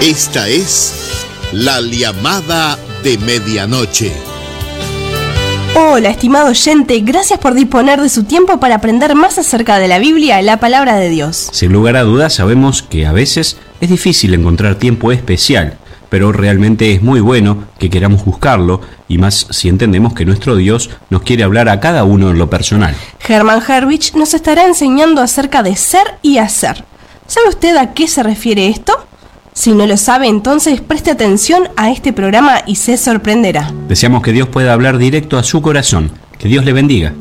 Esta es la llamada de medianoche. Hola, estimado oyente, gracias por disponer de su tiempo para aprender más acerca de la Biblia, la palabra de Dios. Sin lugar a dudas, sabemos que a veces es difícil encontrar tiempo especial, pero realmente es muy bueno que queramos buscarlo, y más si entendemos que nuestro Dios nos quiere hablar a cada uno en lo personal. Hermann Herrich nos estará enseñando acerca de ser y hacer. ¿Sabe usted a qué se refiere esto? Si no lo sabe, entonces preste atención a este programa y se sorprenderá. Deseamos que Dios pueda hablar directo a su corazón. Que Dios le bendiga.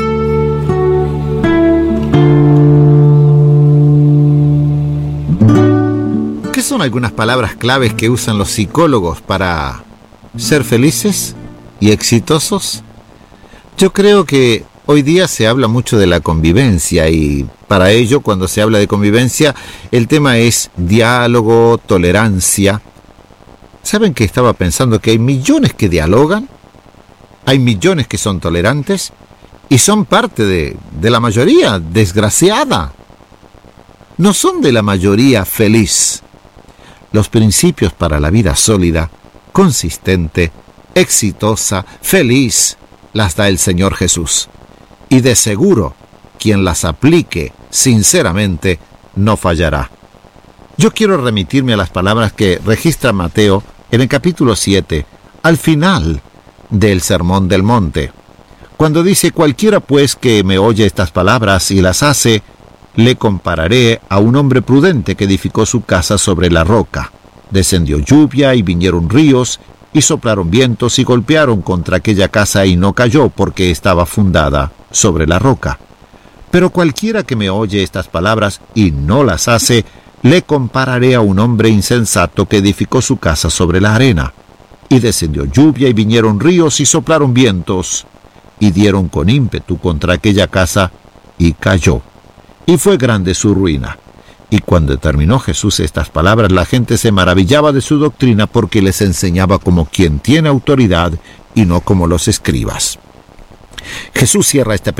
¿Qué son algunas palabras claves que usan los psicólogos para ser felices y exitosos? Yo creo que hoy día se habla mucho de la convivencia, y para ello, cuando se habla de convivencia, el tema es diálogo, tolerancia. ¿Saben que estaba pensando que hay millones que dialogan? Hay millones que son tolerantes y son parte de la mayoría desgraciada. No son de la mayoría feliz. Los principios para la vida sólida, consistente, exitosa, feliz, las da el Señor Jesús. Y de seguro, quien las aplique sinceramente no fallará. Yo quiero remitirme a las palabras que registra Mateo en el capítulo 7, al final del Sermón del Monte, cuando dice: cualquiera pues que me oye estas palabras y las hace, le compararé a un hombre prudente que edificó su casa sobre la roca. Descendió lluvia y vinieron ríos, y soplaron vientos y golpearon contra aquella casa, y no cayó, porque estaba fundada sobre la roca. Pero cualquiera que me oye estas palabras y no las hace, le compararé a un hombre insensato que edificó su casa sobre la arena. Y descendió lluvia y vinieron ríos y soplaron vientos, y dieron con ímpetu contra aquella casa, y cayó. Y fue grande su ruina. Y cuando terminó Jesús estas palabras, la gente se maravillaba de su doctrina, porque les enseñaba como quien tiene autoridad y no como los escribas. Jesús cierra este